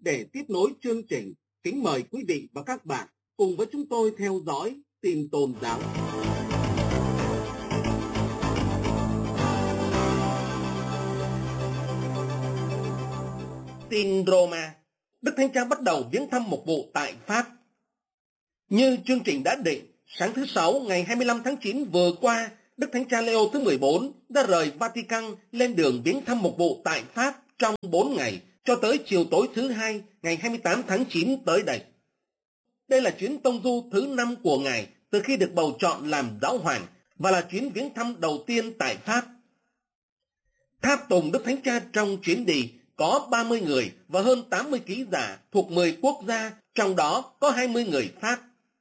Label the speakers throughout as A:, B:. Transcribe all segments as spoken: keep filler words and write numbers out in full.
A: Để tiếp nối chương trình, kính mời quý vị và các bạn cùng với chúng tôi theo dõi tin tôn giáo. Tin Roma, Đức Thánh Cha bắt đầu viếng thăm mục vụ tại Pháp. Như chương trình đã định, sáng thứ Sáu ngày hai mươi lăm tháng chín vừa qua, Đức Thánh Cha Leo thứ mười bốn đã rời Vatican lên đường viếng thăm mục vụ tại Pháp trong bốn ngày, cho tới chiều tối thứ Hai ngày hai mươi tám tháng chín tới đây. Đây là chuyến tông du thứ năm của Ngài từ khi được bầu chọn làm giáo hoàng và là chuyến viếng thăm đầu tiên tại Pháp. Tháp tùng Đức Thánh Cha trong chuyến đi có ba mươi người và hơn tám mươi ký giả thuộc mười quốc gia, trong đó có hai mươi người Pháp.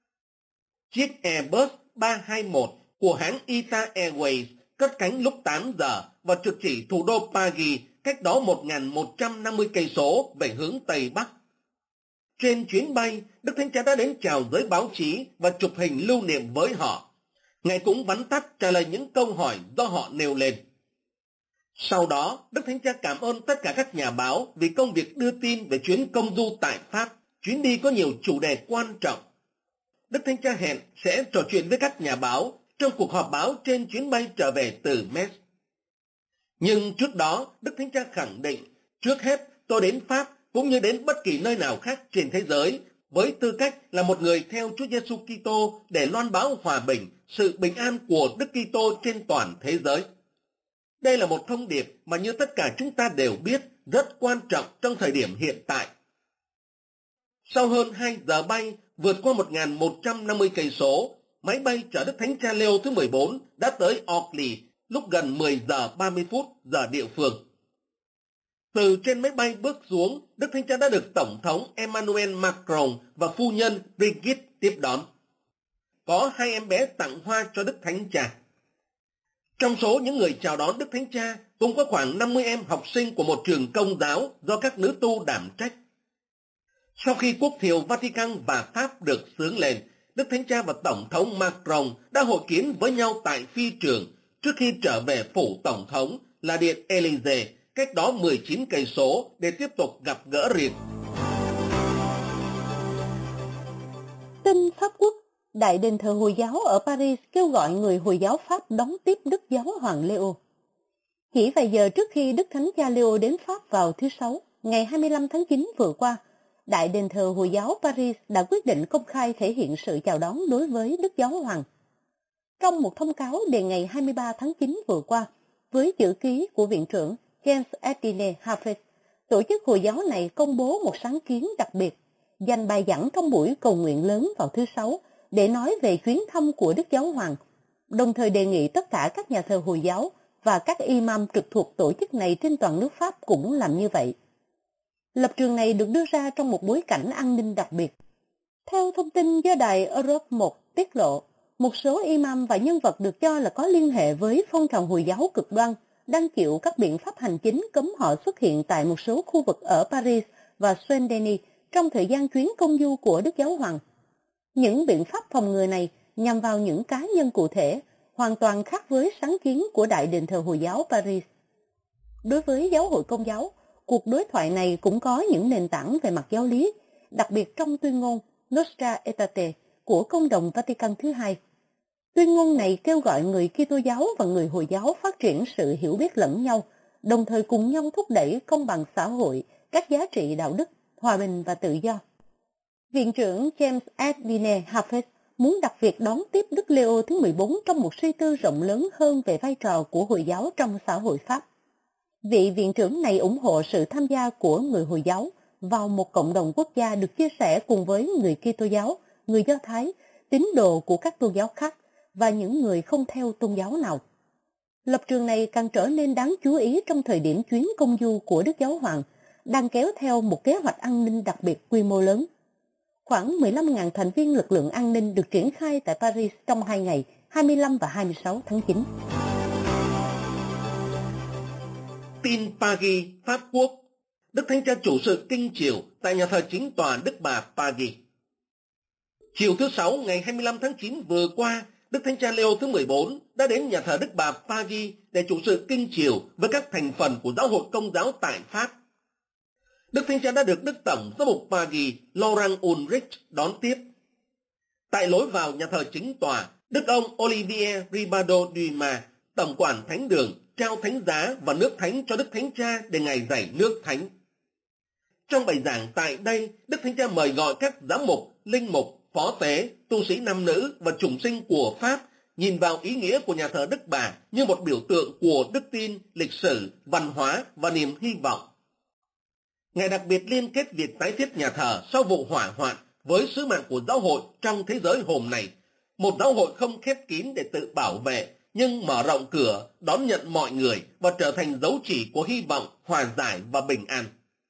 A: Chiếc Airbus ba hai mốt của hãng Ita Airways cất cánh lúc tám giờ và trực chỉ thủ đô Paris, cách đó một nghìn một trăm năm mươi cây số về hướng Tây Bắc. Trên chuyến bay, Đức Thánh Cha đã đến chào giới báo chí và chụp hình lưu niệm với họ. Ngài cũng vắn tắt trả lời những câu hỏi do họ nêu lên. Sau đó, Đức Thánh Cha cảm ơn tất cả các nhà báo vì công việc đưa tin về chuyến công du tại Pháp. Chuyến đi có nhiều chủ đề quan trọng. Đức Thánh Cha hẹn sẽ trò chuyện với các nhà báo trong cuộc họp báo trên chuyến bay trở về từ Metz. Nhưng trước đó, Đức Thánh Cha khẳng định, trước hết tôi đến Pháp cũng như đến bất kỳ nơi nào khác trên thế giới, với tư cách là một người theo Chúa Giêsu Kitô để loan báo hòa bình, sự bình an của Đức Kitô trên toàn thế giới. Đây là một thông điệp mà như tất cả chúng ta đều biết rất quan trọng trong thời điểm hiện tại. Sau hơn hai giờ bay, vượt qua một nghìn một trăm năm mươi cây số, máy bay chở Đức Thánh Cha Leo thứ mười bốn đã tới Orly lúc gần mười giờ ba mươi phút giờ địa phương. Từ trên máy bay bước xuống, Đức Thánh Cha đã được Tổng thống Emmanuel Macron và phu nhân Brigitte tiếp đón. Có hai em bé tặng hoa cho Đức Thánh Cha. Trong số những người chào đón Đức Thánh Cha cũng có khoảng năm mươi em học sinh của một trường công giáo do các nữ tu đảm trách. Sau khi quốc thiều Vatican và Pháp được xướng lên, Đức Thánh Cha và Tổng thống Macron đã hội kiến với nhau tại phi trường trước khi trở về phủ Tổng thống là Điện Élysée, cách đó mười chín cây số để tiếp tục gặp gỡ riêng.
B: Tin Pháp Quốc, Đại đền thờ Hồi giáo ở Paris kêu gọi người Hồi giáo Pháp đón tiếp Đức Giáo hoàng Leo. Chỉ vài giờ trước khi Đức Thánh Cha Leo đến Pháp vào thứ Sáu, ngày hai mươi lăm tháng chín vừa qua, Đại đền thờ Hồi giáo Paris đã quyết định công khai thể hiện sự chào đón đối với Đức Giáo hoàng. Trong một thông cáo đề ngày hai mươi ba tháng chín vừa qua, với chữ ký của Viện trưởng James Etienne Hafez, tổ chức Hồi giáo này công bố một sáng kiến đặc biệt, dành bài giảng trong buổi cầu nguyện lớn vào thứ Sáu để nói về chuyến thăm của Đức Giáo hoàng, đồng thời đề nghị tất cả các nhà thờ Hồi giáo và các imam trực thuộc tổ chức này trên toàn nước Pháp cũng làm như vậy. Lập trường này được đưa ra trong một bối cảnh an ninh đặc biệt. Theo thông tin do đài Europe một tiết lộ, một số imam và nhân vật được cho là có liên hệ với phong trào Hồi giáo cực đoan đang chịu các biện pháp hành chính cấm họ xuất hiện tại một số khu vực ở Paris và Saint-Denis trong thời gian chuyến công du của Đức Giáo hoàng. Những biện pháp phòng ngừa này nhằm vào những cá nhân cụ thể, hoàn toàn khác với sáng kiến của Đại đền thờ Hồi giáo Paris. Đối với giáo hội Công giáo, cuộc đối thoại này cũng có những nền tảng về mặt giáo lý, đặc biệt trong tuyên ngôn Nostra Aetate của Công đồng Vatican thứ hai. Tuyên ngôn này kêu gọi người Kitô giáo và người Hồi giáo phát triển sự hiểu biết lẫn nhau, đồng thời cùng nhau thúc đẩy công bằng xã hội, các giá trị đạo đức, hòa bình và tự do. Viện trưởng James Etienne Hafez muốn đặt việc đón tiếp Đức Leo thứ mười bốn trong một suy tư rộng lớn hơn về vai trò của Hồi giáo trong xã hội Pháp. Vị viện trưởng này ủng hộ sự tham gia của người Hồi giáo vào một cộng đồng quốc gia được chia sẻ cùng với người Kitô giáo, người Do Thái, tín đồ của các tôn giáo khác và những người không theo tôn giáo nào. Lập trường này càng trở nên đáng chú ý trong thời điểm chuyến công du của Đức Giáo hoàng, đang kéo theo một kế hoạch an ninh đặc biệt quy mô lớn. Khoảng mười lăm nghìn thành viên lực lượng an ninh được triển khai tại Paris trong hai ngày hai mươi lăm và hai mươi sáu tháng chín.
A: Tin Paris, Pháp Quốc, Đức Thánh Cha chủ sự kinh chiều tại nhà thờ Chính tòa Đức Bà Paris. Chiều thứ Sáu ngày hai mươi lăm tháng chín vừa qua, Đức Thánh Cha Leo thứ mười bốn đã đến nhà thờ Đức Bà Paris để chủ sự kinh chiều với các thành phần của giáo hội Công giáo tại Pháp. Đức Thánh Cha đã được Đức Tổng giám mục Paris Laurent Ulrich đón tiếp. Tại lối vào nhà thờ chính tòa, Đức ông Olivier Ribado Dumas, Tổng quản Thánh đường, trao thánh giá và nước thánh cho Đức Thánh Cha để Ngài dạy nước thánh. Trong bài giảng tại đây, Đức Thánh Cha mời gọi các giám mục, linh mục, phó tế, tu sĩ nam nữ và chủng sinh của Pháp nhìn vào ý nghĩa của nhà thờ Đức Bà như một biểu tượng của đức tin, lịch sử, văn hóa và niềm hy vọng. Ngài đặc biệt liên kết việc tái thiết nhà thờ sau vụ hỏa hoạn với sứ mạng của giáo hội trong thế giới hôm nay, một giáo hội không khép kín để tự bảo vệ, nhưng mở rộng cửa, đón nhận mọi người và trở thành dấu chỉ của hy vọng, hòa giải và bình an.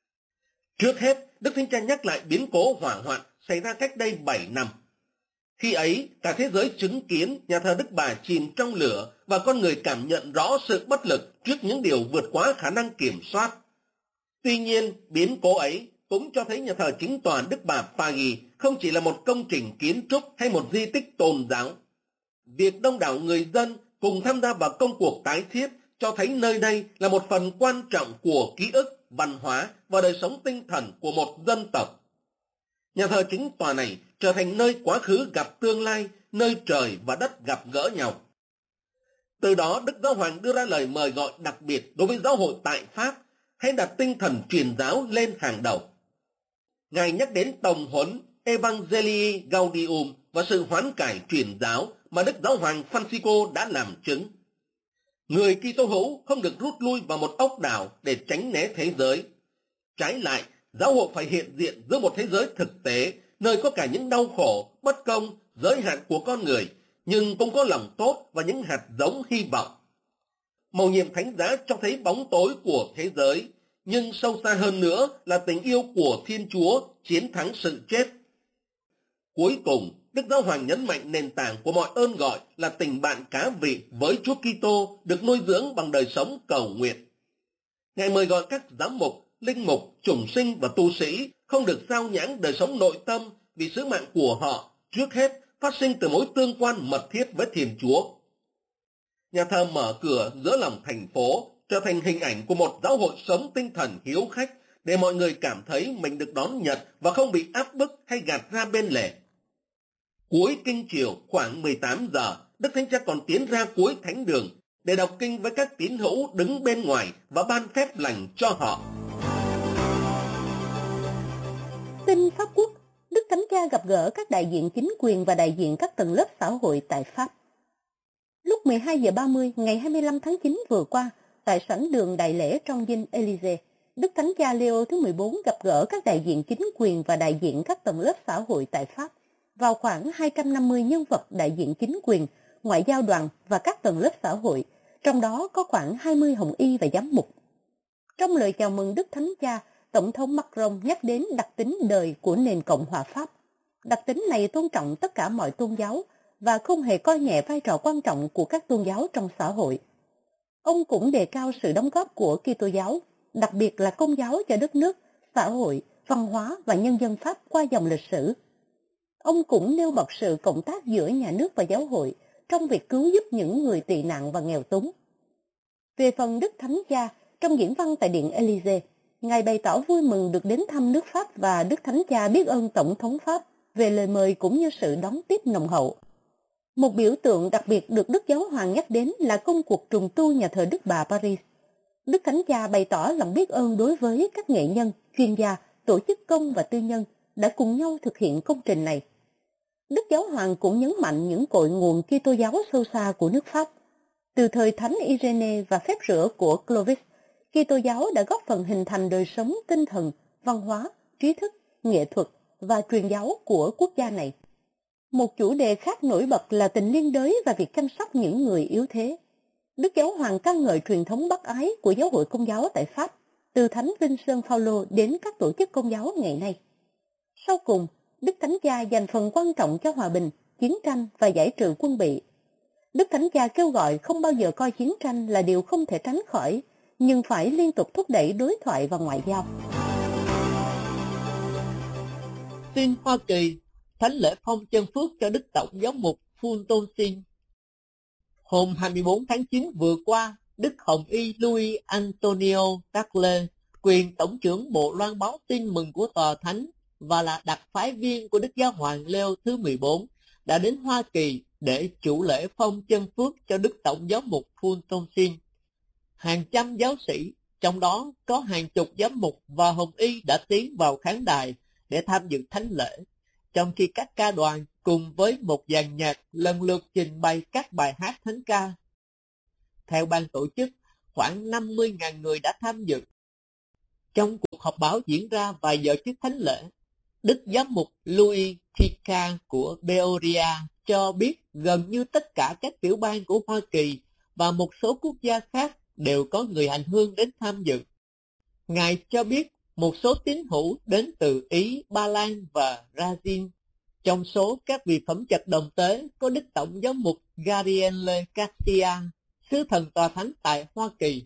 A: Trước hết, Đức Thánh Cha nhắc lại biến cố hỏa hoạn xảy ra cách đây bảy năm. Khi ấy, cả thế giới chứng kiến nhà thờ Đức Bà chìm trong lửa và con người cảm nhận rõ sự bất lực trước những điều vượt quá khả năng kiểm soát. Tuy nhiên, biến cố ấy cũng cho thấy nhà thờ chính tòa Đức Bà Paris không chỉ là một công trình kiến trúc hay một di tích tôn giáo. Việc đông đảo người dân cùng tham gia vào công cuộc tái thiết cho thấy nơi đây là một phần quan trọng của ký ức, văn hóa và đời sống tinh thần của một dân tộc. Nhà thờ chính tòa này trở thành nơi quá khứ gặp tương lai, nơi trời và đất gặp gỡ nhau. Từ đó, Đức Giáo Hoàng đưa ra lời mời gọi đặc biệt đối với giáo hội tại Pháp, hãy đặt tinh thần truyền giáo lên hàng đầu. Ngài nhắc đến tổng huấn Evangelii Gaudium và sự hoán cải truyền giáo mà Đức Giáo Hoàng Francisco đã làm chứng. Người Kitô hữu không được rút lui vào một ốc đảo để tránh né thế giới. Trái lại, giáo hội phải hiện diện giữa một thế giới thực tế, nơi có cả những đau khổ, bất công, giới hạn của con người, nhưng cũng có lòng tốt và những hạt giống hy vọng. Mầu nhiệm thánh giá cho thấy bóng tối của thế giới, nhưng sâu xa hơn nữa là tình yêu của Thiên Chúa chiến thắng sự chết. Cuối cùng, Đức Giáo Hoàng nhấn mạnh nền tảng của mọi ơn gọi là tình bạn cá vị với Chúa Kitô được nuôi dưỡng bằng đời sống cầu nguyện. Ngài mời gọi các giám mục, linh mục, chủng sinh và tu sĩ không được sao nhãng đời sống nội tâm vì sứ mạng của họ trước hết phát sinh từ mối tương quan mật thiết với Thiên Chúa. Nhà thờ mở cửa giữa lòng thành phố trở thành hình ảnh của một giáo hội sống tinh thần hiếu khách để mọi người cảm thấy mình được đón nhận và không bị áp bức hay gạt ra bên lề. Cuối kinh chiều khoảng mười tám giờ, Đức Thánh Cha còn tiến ra cuối thánh đường để đọc kinh với các tín hữu đứng bên ngoài và ban phép lành cho họ.
B: Tin Pháp Quốc, Đức Thánh Cha gặp gỡ các đại diện chính quyền và đại diện các tầng lớp xã hội tại Pháp. Lúc mười hai giờ ba mươi ngày hai mươi lăm tháng chín vừa qua, tại sảnh đường đại lễ trong dinh Élysée, Đức Thánh Cha Leo thứ mười bốn gặp gỡ các đại diện chính quyền và đại diện các tầng lớp xã hội tại Pháp, vào khoảng hai trăm năm mươi nhân vật đại diện chính quyền, ngoại giao đoàn và các tầng lớp xã hội, trong đó có khoảng hai mươi hồng y và giám mục. Trong lời chào mừng Đức Thánh Cha, Tổng thống Macron nhắc đến đặc tính đời của nền Cộng hòa Pháp. Đặc tính này tôn trọng tất cả mọi tôn giáo và không hề coi nhẹ vai trò quan trọng của các tôn giáo trong xã hội. Ông cũng đề cao sự đóng góp của Kitô giáo, đặc biệt là Công giáo cho đất nước, xã hội, văn hóa và nhân dân Pháp qua dòng lịch sử. Ông cũng nêu bật sự cộng tác giữa nhà nước và giáo hội trong việc cứu giúp những người tị nạn và nghèo túng. Về phần Đức Thánh Cha, trong diễn văn tại Điện Élysée, Ngài bày tỏ vui mừng được đến thăm nước Pháp và Đức Thánh Cha biết ơn Tổng thống Pháp về lời mời cũng như sự đón tiếp nồng hậu. Một biểu tượng đặc biệt được Đức Giáo Hoàng nhắc đến là công cuộc trùng tu nhà thờ Đức Bà Paris. Đức Thánh Cha bày tỏ lòng biết ơn đối với các nghệ nhân, chuyên gia, tổ chức công và tư nhân đã cùng nhau thực hiện công trình này. Đức Giáo Hoàng cũng nhấn mạnh những cội nguồn Kitô giáo sâu xa của nước Pháp. Từ thời Thánh Irénée và phép rửa của Clovis, Kitô giáo đã góp phần hình thành đời sống tinh thần, văn hóa, trí thức, nghệ thuật và truyền giáo của quốc gia này. Một chủ đề khác nổi bật là tình liên đới và việc chăm sóc những người yếu thế. Đức Giáo Hoàng ca ngợi truyền thống bác ái của giáo hội Công giáo tại Pháp, từ Thánh Vinh Sơn Phaolô đến các tổ chức Công giáo ngày nay. Sau cùng, Đức Thánh Cha dành phần quan trọng cho hòa bình, chiến tranh và giải trừ quân bị. Đức Thánh Cha kêu gọi không bao giờ coi chiến tranh là điều không thể tránh khỏi, nhưng phải liên tục thúc đẩy đối thoại và ngoại giao.
C: Tin Hoa Kỳ, thánh lễ phong chân phước cho Đức Tổng giám mục Fulton Sheen. Hôm hai mươi bốn tháng chín vừa qua, Đức Hồng Y Louis Antonio Tagle, quyền tổng trưởng bộ loan báo tin mừng của tòa thánh và là đặc phái viên của Đức Giáo hoàng Leo thứ mười bốn, đã đến Hoa Kỳ để chủ lễ phong chân phước cho Đức Tổng giám mục Fulton Sheen. Hàng trăm giáo sĩ, trong đó có hàng chục giám mục và hồng y đã tiến vào khán đài để tham dự thánh lễ, trong khi các ca đoàn cùng với một dàn nhạc lần lượt trình bày các bài hát thánh ca. Theo ban tổ chức, khoảng năm mươi nghìn người đã tham dự. Trong cuộc họp báo diễn ra vài giờ trước thánh lễ, Đức Giám mục Louis Tika của Peoria cho biết gần như tất cả các tiểu bang của Hoa Kỳ và một số quốc gia khác đều có người hành hương đến tham dự. Ngài cho biết một số tín hữu đến từ Ý, Ba Lan và Brazil. Trong số các vị phẩm chất đồng tế có Đức Tổng giám mục Gabriele Garcia, sứ thần tòa thánh tại Hoa Kỳ.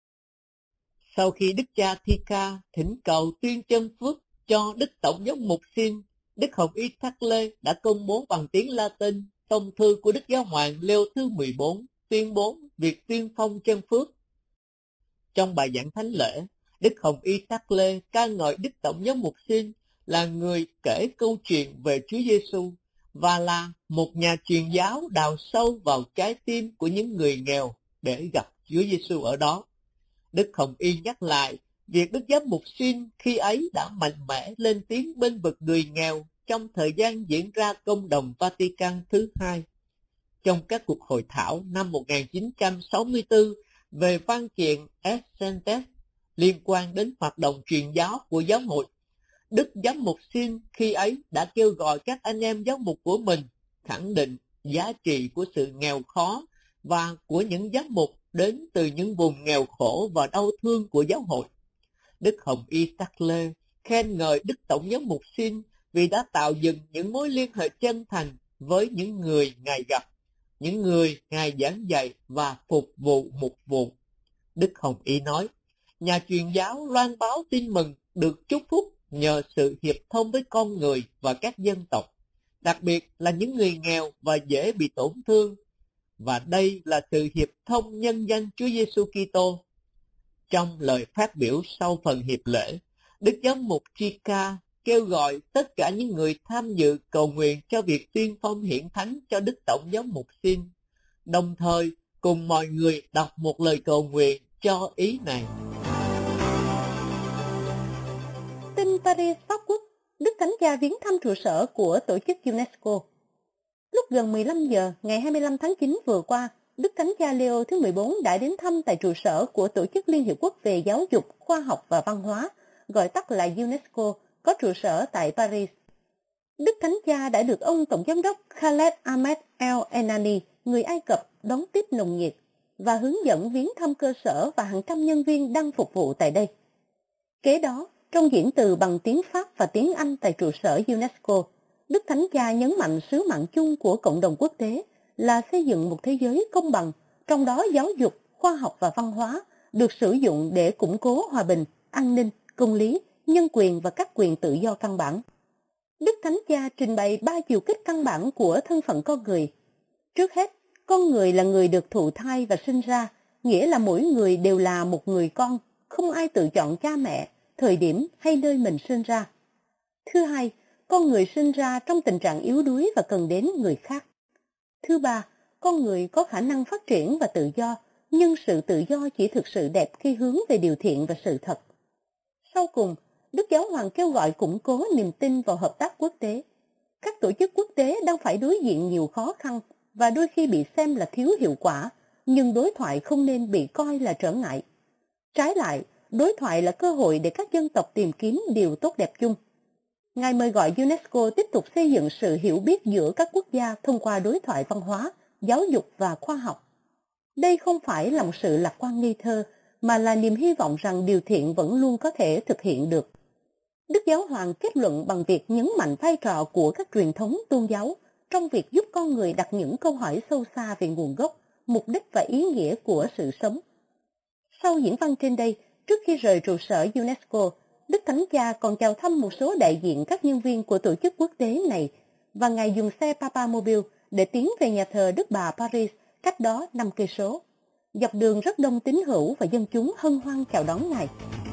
C: Sau khi Đức cha Tika thỉnh cầu tuyên chân phước cho Đức Tổng giám mục Sheen, Đức Hồng y Tagle đã công bố bằng tiếng Latin tông thư của Đức Giáo hoàng Leo thứ mười bốn tuyên bố việc tuyên phong chân phước. Trong bài giảng thánh lễ, Đức Hồng y Tagle ca ngợi Đức Tổng giám mục Sheen là người kể câu chuyện về Chúa Giêsu và là một nhà truyền giáo đào sâu vào trái tim của những người nghèo để gặp Chúa Giêsu ở đó. Đức Hồng y nhắc lại việc Đức Giám mục Sheen khi ấy đã mạnh mẽ lên tiếng bên vực người nghèo trong thời gian diễn ra công đồng Vatican thứ hai. Trong các cuộc hội thảo năm một nghìn chín trăm sáu mươi tư về văn kiện Essentes liên quan đến hoạt động truyền giáo của giáo hội, Đức Giám mục Sheen khi ấy đã kêu gọi các anh em giáo mục của mình khẳng định giá trị của sự nghèo khó và của những giám mục đến từ những vùng nghèo khổ và đau thương của giáo hội. Đức Hồng y Tagle khen ngợi Đức Tổng giám mục Sheen vì đã tạo dựng những mối liên hệ chân thành với những người Ngài gặp, những người Ngài giảng dạy và phục vụ mục vụ. Đức Hồng y nói, nhà truyền giáo loan báo tin mừng được chúc phúc nhờ sự hiệp thông với con người và các dân tộc, đặc biệt là những người nghèo và dễ bị tổn thương, và đây là sự hiệp thông nhân danh Chúa Giêsu Kitô. Trong lời phát biểu sau phần hiệp lễ, Đức Giám mục Tika kêu gọi tất cả những người tham dự cầu nguyện cho việc tuyên phong hiển thánh cho Đức Tổng giám mục Sheen, đồng thời cùng mọi người đọc một lời cầu nguyện cho ý này.
B: Tin Paris, Pháp Quốc, Đức Thánh Cha viếng thăm trụ sở của tổ chức UNESCO. Lúc gần mười lăm giờ ngày hai mươi lăm tháng chín vừa qua, Đức Thánh Cha Leo thứ mười bốn đã đến thăm tại trụ sở của Tổ chức Liên Hiệp Quốc về Giáo dục, Khoa học và Văn hóa, gọi tắt là UNESCO, có trụ sở tại Paris. Đức Thánh Cha đã được ông Tổng giám đốc Khaled Ahmed El Enani, người Ai Cập, đón tiếp nồng nhiệt và hướng dẫn viếng thăm cơ sở và hàng trăm nhân viên đang phục vụ tại đây. Kế đó, trong diễn từ bằng tiếng Pháp và tiếng Anh tại trụ sở UNESCO, Đức Thánh Cha nhấn mạnh sứ mạng chung của cộng đồng quốc tế là xây dựng một thế giới công bằng, trong đó giáo dục, khoa học và văn hóa được sử dụng để củng cố hòa bình, an ninh, công lý, nhân quyền và các quyền tự do căn bản. Đức Thánh Cha trình bày ba chiều kích căn bản của thân phận con người. Trước hết, con người là người được thụ thai và sinh ra, nghĩa là mỗi người đều là một người con, không ai tự chọn cha mẹ, thời điểm hay nơi mình sinh ra. Thứ hai, con người sinh ra trong tình trạng yếu đuối và cần đến người khác. Thứ ba, con người có khả năng phát triển và tự do, nhưng sự tự do chỉ thực sự đẹp khi hướng về điều thiện và sự thật. Sau cùng, Đức Giáo Hoàng kêu gọi củng cố niềm tin vào hợp tác quốc tế. Các tổ chức quốc tế đang phải đối diện nhiều khó khăn và đôi khi bị xem là thiếu hiệu quả, nhưng đối thoại không nên bị coi là trở ngại. Trái lại, đối thoại là cơ hội để các dân tộc tìm kiếm điều tốt đẹp chung. Ngài mời gọi UNESCO tiếp tục xây dựng sự hiểu biết giữa các quốc gia thông qua đối thoại văn hóa, giáo dục và khoa học. Đây không phải là một sự lạc quan ngây thơ, mà là niềm hy vọng rằng điều thiện vẫn luôn có thể thực hiện được. Đức Giáo Hoàng kết luận bằng việc nhấn mạnh vai trò của các truyền thống tôn giáo trong việc giúp con người đặt những câu hỏi sâu xa về nguồn gốc, mục đích và ý nghĩa của sự sống. Sau diễn văn trên đây, trước khi rời trụ sở UNESCO, Đức Thánh Cha còn chào thăm một số đại diện các nhân viên của tổ chức quốc tế này và Ngài dùng xe Papamobile để tiến về nhà thờ Đức Bà Paris, cách đó năm cây số. Dọc đường rất đông tín hữu và dân chúng hân hoan chào đón Ngài.